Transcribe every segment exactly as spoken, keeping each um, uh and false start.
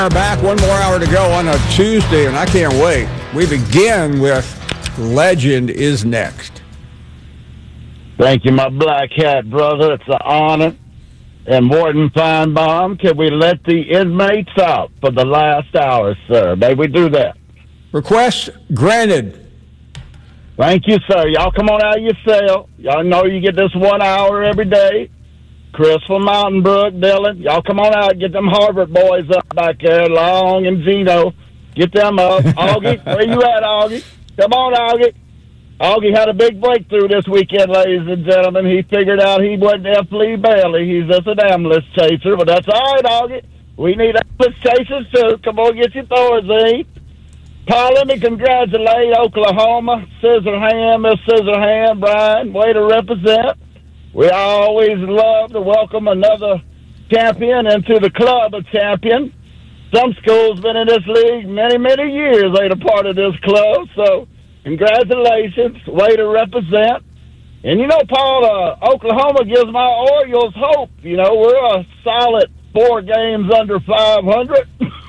Back, one more hour to go on a Tuesday, and I can't wait. We begin with Legend is Next. Thank you, my black hat brother. It's an honor. And Warden Feinbaum, can we let the inmates out for the last hour, sir? May we do that? Request granted. Thank you, sir. Y'all come on out of your cell. Y'all know you get this one hour every day. Chris from Mountain Brook, Dylan, y'all come on out. Get them Harvard boys up back there, Long and Gino. Get them up. Augie, where you at, Augie? Come on, Augie. Augie had a big breakthrough this weekend, ladies and gentlemen. He figured out he wasn't F. Lee Bailey. He's just an ambulance chaser, but that's all right, Augie. We need ambulance chasers, too. Come on, get your Thorazine. Paul, let me congratulate Oklahoma. Scissorhand, Miss Scissorhand, Brian. Way to represent. We always love to welcome another champion into the club of champions. Some schools been in this league many, many years. Ain't a part of this club, so congratulations. Way to represent. And, you know, Paul, uh, Oklahoma gives my Orioles hope. You know, we're a solid four games under five hundred.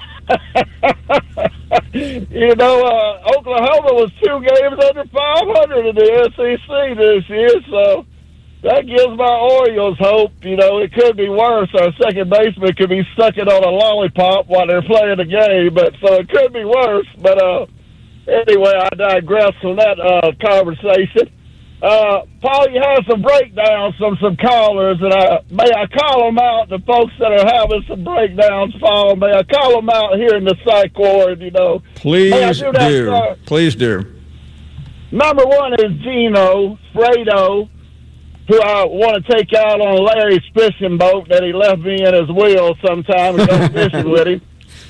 You know, uh, Oklahoma was two games under five hundred in the S E C this year, so that gives my Orioles hope. You know, it could be worse. Our second baseman could be sucking on a lollipop while they're playing the game, but so it could be worse. But uh, anyway, I digress from that uh, conversation. Uh, Paul, you have some breakdowns from some callers, and I, may I call them out, the folks that are having some breakdowns, Paul, may I call them out here in the psych ward, you know. Please do. That, do. Uh, Please do. Number one is Gino Fredo, who I want to take out on Larry's fishing boat that he left me in his wheel sometime and go fishing with him.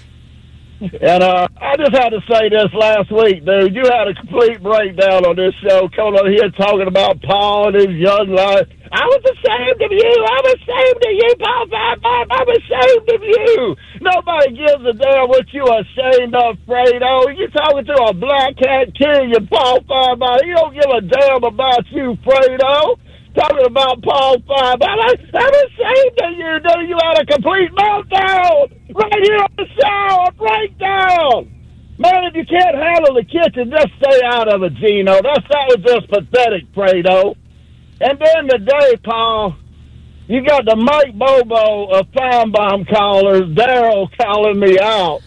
And uh, I just had to say this last week, dude. You had a complete breakdown on this show, coming on here talking about Paul and his young life. I was ashamed of you. I'm ashamed of you, Paul Five-Five. I'm ashamed of you. Nobody gives a damn what you ashamed of, Fredo. You're talking to a black cat king and Paul Five-Five. He don't give a damn about you, Fredo. Talking about Paul Five. I'm, I'm ashamed of you, dude. You had a complete meltdown right here on the show. A breakdown. Man, if you can't handle the kitchen, just stay out of it, Gino. That's, that was just pathetic, Fredo. And then today, Paul, you got the Mike Bobo of Feinbaum callers, Daryl, calling me out.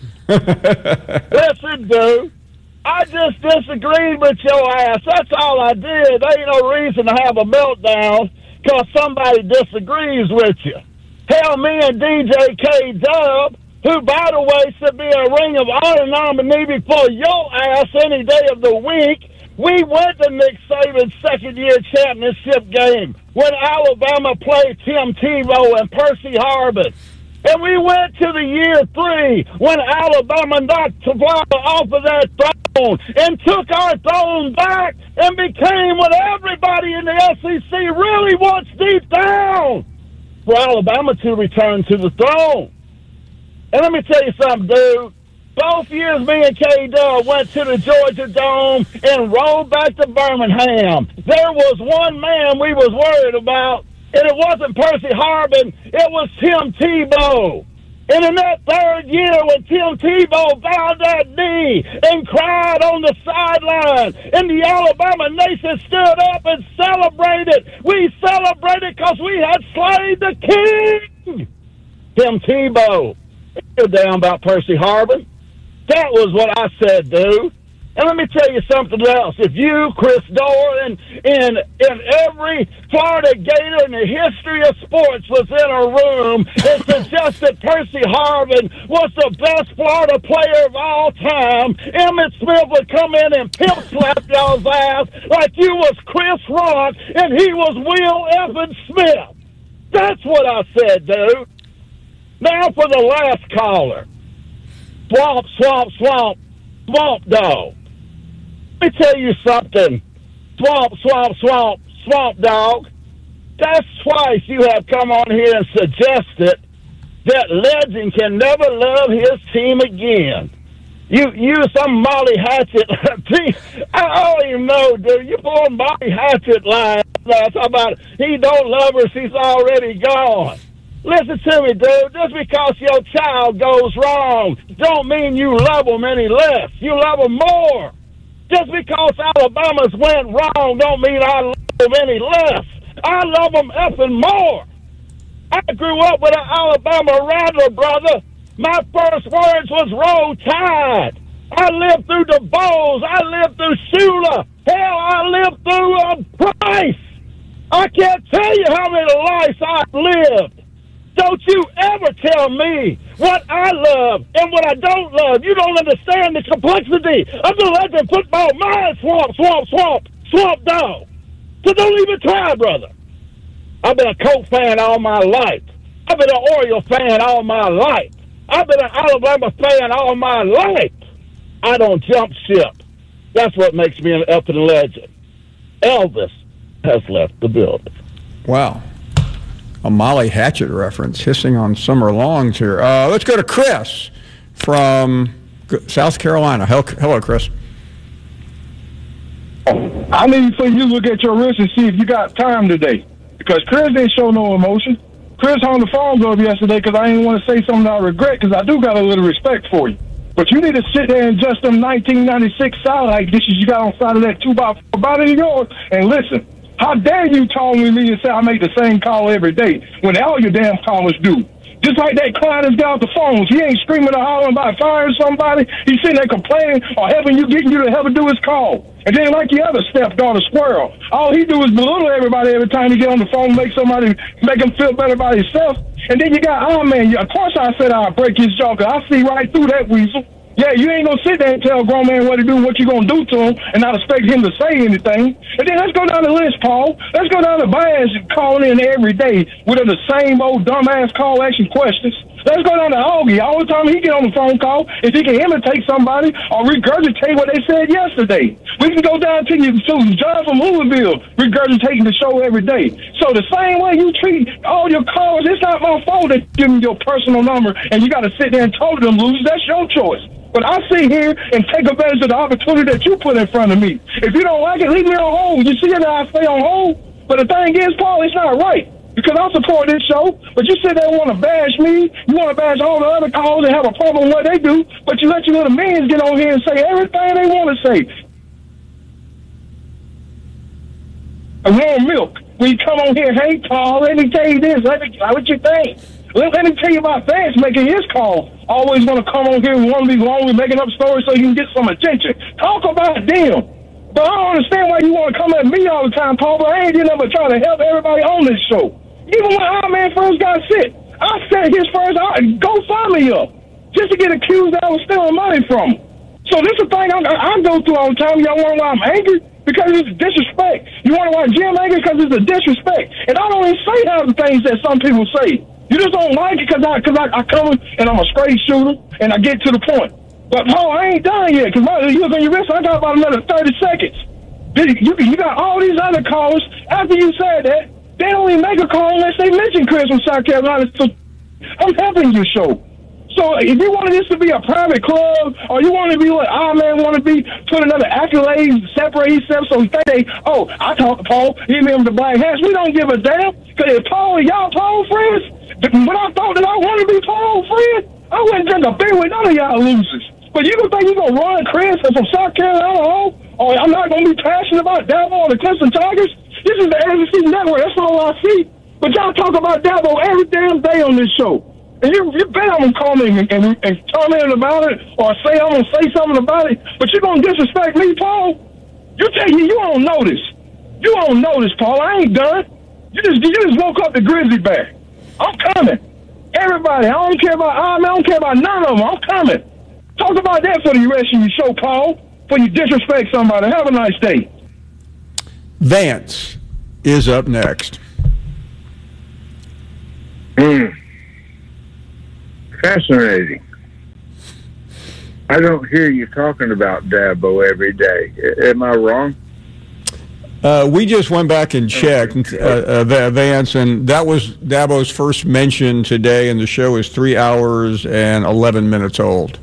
Listen, dude. I just disagreed with your ass. That's all I did. There ain't no reason to have a meltdown because somebody disagrees with you. Hell, me and D J K-Dub, who, by the way, should be a Ring of Honor nominee before your ass any day of the week, we went to Nick Saban's second-year championship game when Alabama played Tim Tebow and Percy Harvin. And we went to the year three when Alabama knocked Florida off of that throne and took our throne back and became what everybody in the S E C really wants deep down, for Alabama to return to the throne. And let me tell you something, dude. Both years me and K-Dub went to the Georgia Dome and rolled back to Birmingham. There was one man we was worried about, and it wasn't Percy Harvin, it was Tim Tebow. And in that third year when Tim Tebow bowed that knee and cried on the sideline, and the Alabama nation stood up and celebrated, we celebrated because we had slain the king, Tim Tebow. You're down about Percy Harvin. That was what I said, dude. And let me tell you something else. If you, Chris Dorr, and, and, and every Florida Gator in the history of sports was in a room and suggested Percy Harvin was the best Florida player of all time, Emmitt Smith would come in and pimp slap y'all's ass like you was Chris Rock and he was Will Evans Smith. That's what I said, dude. Now for the last caller. Swamp, swamp, swamp, swamp dog. Let me tell you something. Swamp, swamp, swamp, swamp dog. That's twice you have come on here and suggested that Legend can never love his team again. You use some Molly Hatchet. I don't even know, dude. You pull Molly Hatchet line. Talk about he don't love her. She's already gone. Listen to me, dude. Just because your child goes wrong don't mean you love them any less. You love them more. Just because Alabama's went wrong don't mean I love them any less. I love them effing more. I grew up with an Alabama Rattler, brother. My first words was Roll Tide. I lived through the Bowls. I lived through Shula. Hell, I lived through a Price. I can't tell you how many lives I've lived. Don't you ever tell me what I love and what I don't love. You don't understand the complexity of the legend football mind swamp, swamp, swamp, swamp dog. So don't even try, brother. I've been a Colt fan all my life. I've been an Oriole fan all my life. I've been an Alabama fan all my life. I don't jump ship. That's what makes me an effing legend. Elvis has left the building. Wow. A Molly Hatchet reference, hissing on summer lawns here. Uh, let's go to Chris from South Carolina. Hello, Chris. I need for you to look at your wrist and see if you got time today. Because Chris didn't show no emotion. Chris hung the phone up yesterday because I didn't want to say something I regret because I do got a little respect for you. But you need to sit there and adjust them nineteen ninety-six satellite dishes you got on side of that two by four body of yours and listen. How dare you call me and say I make the same call every day when all your damn callers do? Just like that client has got off the phones. He ain't screaming or hollering about firing somebody. He's sitting there complaining or helping you, getting you to help him do his call. And then like the other stepdaughter squirrel, all he do is belittle everybody every time he get on the phone, make somebody, make him feel better about himself. And then you got, oh man, of course I said I'd break his jaw because I see right through that weasel. Yeah, you ain't gonna sit there and tell a grown man what to do, what you gonna do to him, and not expect him to say anything. And then let's go down the list, Paul. Let's go down the Bass calling in every day with the same old dumbass call action questions. Let's go down to Augie. All the time he get on the phone call, if he can imitate somebody or regurgitate what they said yesterday. We can go down to you to John from Louisville, regurgitating the show every day. So the same way you treat all your callers, it's not my fault that you give them your personal number and you got to sit there and talk to them, lose. That's your choice. But I sit here and take advantage of the opportunity that you put in front of me. If you don't like it, leave me on hold. You see that I stay on hold? But the thing is, Paul, it's not right. Because I support this show, but you sit there and want to bash me. You want to bash all the other calls and have a problem with what they do, but you let your little minions get on here and say everything they want to say. A warm milk. When you come on here, hey, Paul, let me tell you this. Let me, what you think? Let, let me tell you about Vance making his call. Always want to come on here and want to be lonely, making up stories so you can get some attention. Talk about them. But I don't understand why you want to come at me all the time, Paul, but I ain't doing nothing but trying to help everybody on this show. Even when our man first got sick, I set his first GoFundMe up just to get accused that I was stealing money from him. So this is the thing I, I go through all the time. Y'all wonder why I'm angry? Because it's disrespect. You wonder why Jim angry? Because it's a disrespect. And I don't even say half the things that some people say. You just don't like it because I, cause I, I come and I'm a straight shooter and I get to the point. But, Paul, I ain't done yet because you look on your wrist, I got about another thirty seconds. You, you got all these other callers. After you said that, they don't even make a call unless they mention Chris from South Carolina. So I'm helping your show. So if you wanted this to be a private club, or you want to be what our man want to be, put another accolade, separate himself so he think they, oh, I talked to Paul, he made him the black hats. We don't give a damn. Because if Paul, y'all Paul friends, when I thought that I wanted to be Paul friend, I wouldn't drink a beer with none of y'all losers. But you don't think you're going to run Chris from South Carolina home? Or I'm not going to be passionate about Dabo or the Clemson Tigers? This is the A B C Network. That's all I see. But y'all talk about Dabo every damn day on this show. And you, you bet I'm going to call me and, and, and comment about it or say I'm going to say something about it. But you're going to disrespect me, Paul? You tell you, you don't know this. You don't know this, Paul. I ain't done. You just, you just woke up the grizzly bear. I'm coming. Everybody. I don't care about I don't care about none of them. I'm coming. Talk about that for the rest of your show, Paul. Before you disrespect somebody. Have a nice day. Vance is up next. Hmm. Fascinating. I don't hear you talking about Dabo every day. Am I wrong? Uh, we just went back and checked, uh, uh, Vance, and that was Dabo's first mention today, and the show is three hours and eleven minutes old.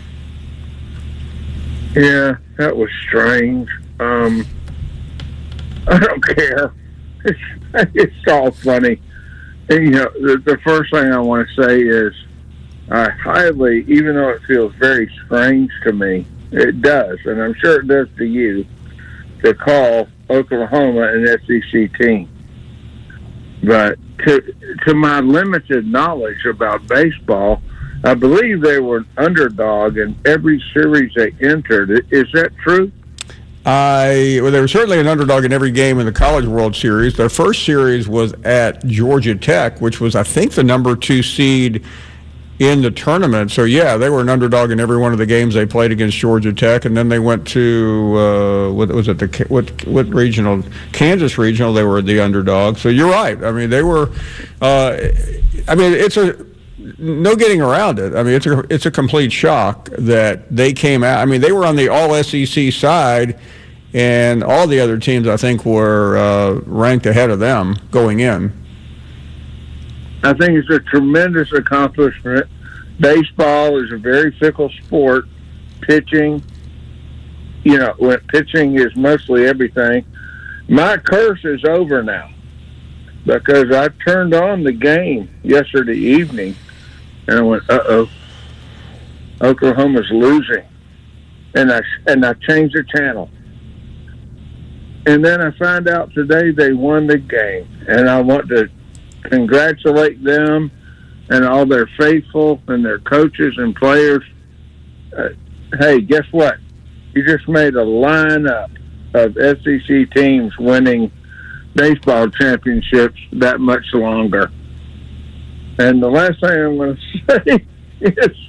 Yeah, that was strange. Um, I don't care. It's, it's all funny. you know, the, the first thing I want to say is I highly, even though it feels very strange to me, it does, and I'm sure it does to you, to call Oklahoma an S E C team. But to to my limited knowledge about baseball, I believe they were an underdog in every series they entered. Is that true? I well, they were certainly an underdog in every game in the College World Series. Their first series was at Georgia Tech, which was, I think, the number two seed in the tournament. So, yeah, they were an underdog in every one of the games they played against Georgia Tech. And then they went to, uh, what was it, the what what regional? Kansas Regional, they were the underdog. So you're right. I mean, they were, uh, I mean, it's a, no getting around it. I mean, it's a, it's a complete shock that they came out. I mean, they were on the all S E C side, and all the other teams, I think, were uh, ranked ahead of them going in. I think it's a tremendous accomplishment. Baseball is a very fickle sport. Pitching, you know, when pitching is mostly everything. My curse is over now because I turned on the game yesterday evening and I went, uh-oh, Oklahoma's losing. And I, and I changed the channel. And then I found out today they won the game. And I want to congratulate them and all their faithful and their coaches and players. Uh, hey, guess what? You just made a lineup of S E C teams winning baseball championships that much longer. And the last thing I'm going to say is,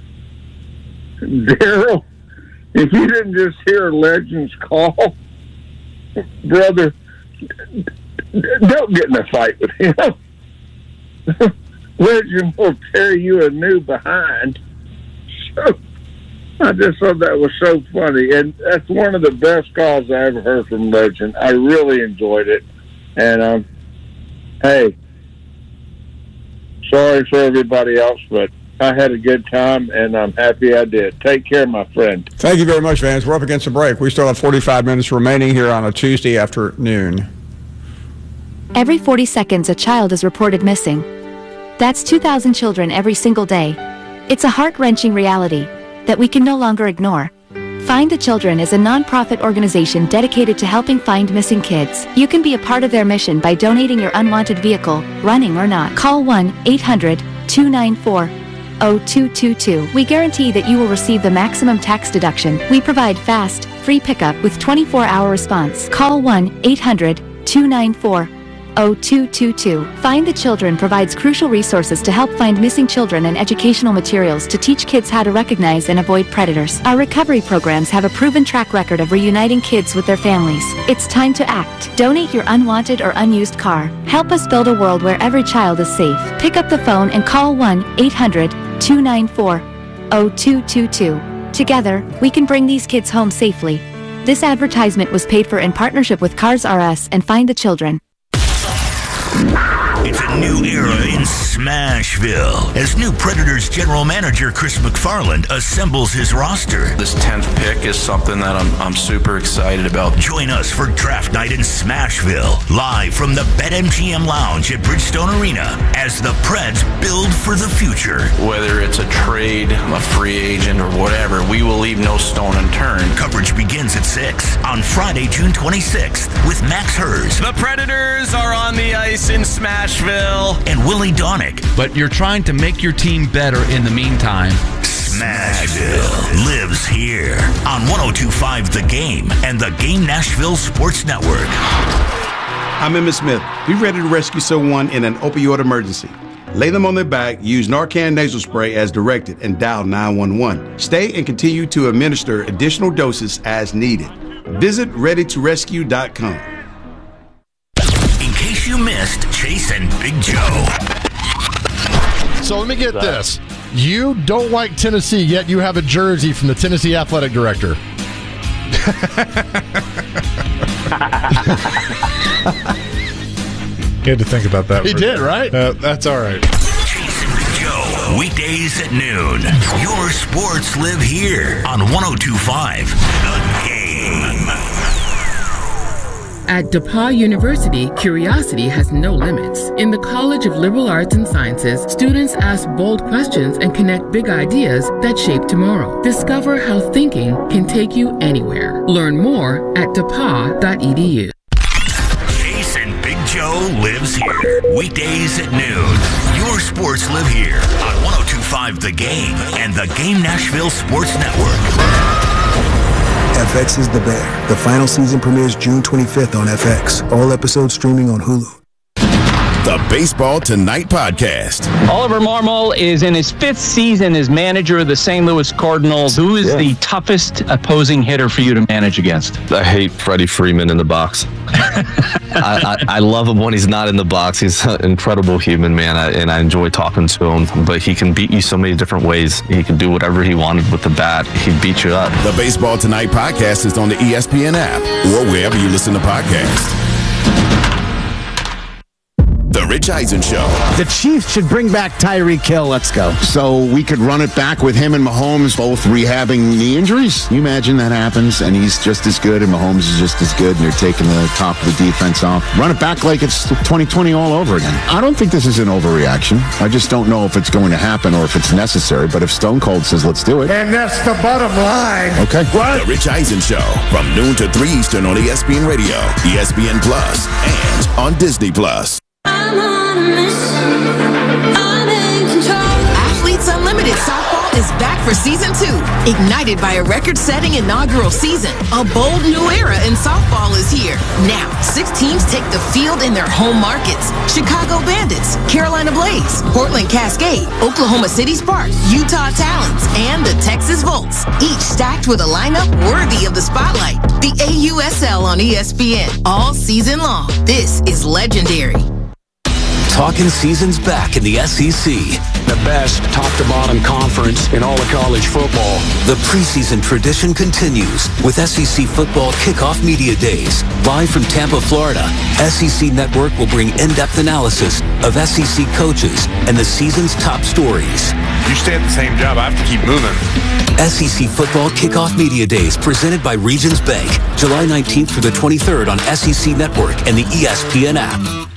Daryl, if you didn't just hear Legends call, brother, don't get in a fight with him. Legend will tear you a new behind. So I just thought that was so funny. And that's one of the best calls I ever heard from Legend. I really enjoyed it. And, um, hey, sorry for everybody else, but I had a good time, and I'm happy I did. Take care, my friend. Thank you very much, Vance. We're up against the break. We still have forty-five minutes remaining here on a Tuesday afternoon. Every forty seconds, a child is reported missing. That's two thousand children every single day. It's a heart-wrenching reality that we can no longer ignore. Find the Children is a non-profit organization dedicated to helping find missing kids. You can be a part of their mission by donating your unwanted vehicle, running or not. Call one eight hundred two nine four oh two two two. We guarantee that you will receive the maximum tax deduction. We provide fast, free pickup with twenty-four hour response. Call one eight hundred two nine four oh two two two. Find the Children provides crucial resources to help find missing children and educational materials to teach kids how to recognize and avoid predators. Our recovery programs have a proven track record of reuniting kids with their families. It's time to act. Donate your unwanted or unused car. Help us build a world where every child is safe. Pick up the phone and call one eight hundred two nine four oh two two two. Together, we can bring these kids home safely. This advertisement was paid for in partnership with Cars R Us and Find the Children. It's a new era in Smashville as new Predators general manager Chris McFarland assembles his roster. This tenth pick is something that I'm, I'm super excited about. Join us for draft night in Smashville, live from the BetMGM Lounge at Bridgestone Arena as the Preds build for the future. Whether it's a trade, a free agent, or whatever, we will leave no stone unturned. Coverage begins at six on Friday, June twenty-sixth with Max Hers. The Predators are on the ice in Smashville. And Willie Donick. But you're trying to make your team better in the meantime. Smashville lives here on one oh two point five The Game and the Game Nashville Sports Network. I'm Emmitt Smith. We're ready to rescue someone in an opioid emergency. Lay them on their back, use Narcan nasal spray as directed, and dial nine one one. Stay and continue to administer additional doses as needed. Visit ready to rescue dot com. In case you missed Chase and Big Joe. So let me get this. You don't like Tennessee, yet you have a jersey from the Tennessee athletic director. He had to think about that. He did, right? Uh, that's all right. Chase and Big Joe, weekdays at noon. Your sports live here on one oh two point five The Game. At DePauw University, curiosity has no limits. In the College of Liberal Arts and Sciences, students ask bold questions and connect big ideas that shape tomorrow. Discover how thinking can take you anywhere. Learn more at depaw dot e d u. Jason Big Joe lives here. Weekdays at noon. Your sports live here on one oh two point five The Game and the Game Nashville Sports Network. F X is the Bear. The final season premieres June twenty-fifth on F X. All episodes streaming on Hulu. The Baseball Tonight Podcast. Oliver Marmol is in his fifth season as manager of the Saint Louis Cardinals. Who is yeah. the toughest opposing hitter for you to manage against? I hate Freddie Freeman in the box. I, I, I love him when he's not in the box. He's an incredible human, man, I, and I enjoy talking to him. But he can beat you so many different ways. He can do whatever he wanted with the bat. He'd beat you up. The Baseball Tonight Podcast is on the E S P N app or wherever you listen to podcasts. The Rich Eisen Show. The Chiefs should bring back Tyreek Hill. Let's go. So we could run it back with him and Mahomes both rehabbing knee injuries. Can you imagine that happens and he's just as good and Mahomes is just as good and they're taking the top of the defense off? Run it back like it's twenty twenty all over again. I don't think this is an overreaction. I just don't know if it's going to happen or if it's necessary. But if Stone Cold says let's do it. And that's the bottom line. Okay. What? The Rich Eisen Show from noon to three Eastern on E S P N Radio, E S P N Plus, and on Disney Plus. Athletes Unlimited Softball is back for season two. Ignited by a record-setting inaugural season, a bold new era in softball is here. Now, six teams take the field in their home markets. Chicago Bandits, Carolina Blaze, Portland Cascade, Oklahoma City Sparks, Utah Talons, and the Texas Volts. Each stacked with a lineup worthy of the spotlight. The A U S L on E S P N all season long. This is legendary. Talking seasons back in the S E C. The best top-to-bottom conference in all of college football. The preseason tradition continues with S E C Football Kickoff Media Days. Live from Tampa, Florida, S E C Network will bring in-depth analysis of S E C coaches and the season's top stories. You stay at the same job, I have to keep moving. S E C Football Kickoff Media Days presented by Regions Bank. July nineteenth through the twenty-third on S E C Network and the E S P N app.